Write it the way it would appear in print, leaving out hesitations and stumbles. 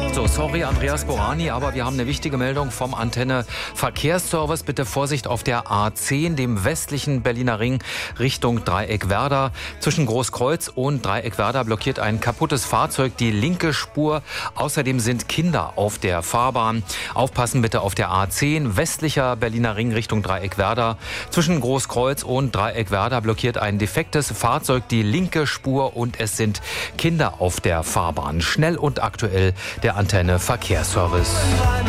So, sorry Andreas Borani, aber wir haben eine wichtige Meldung vom Antenne Verkehrsservice. Bitte Vorsicht auf der A10, dem westlichen Berliner Ring Richtung Dreieckwerder. Zwischen Großkreuz und Dreieckwerder blockiert ein kaputtes Fahrzeug die linke Spur. Außerdem sind Kinder auf der Fahrbahn. Aufpassen bitte auf der A10, westlicher Berliner Ring Richtung Dreieckwerder. Zwischen Großkreuz und Dreieckwerder blockiert ein defektes Fahrzeug die linke Spur und es sind Kinder auf der Fahrbahn. Schnell und aktuell der Antenne Verkehrsservice.